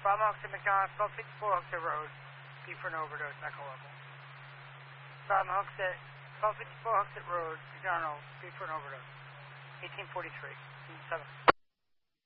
Bravo Hoxton McDonald, 1254 Hoxton Road, B for an overdose, echo level. Bravo Hoxton, 1254 Hoxton Road, McDonald, B for an overdose, 1843, 7.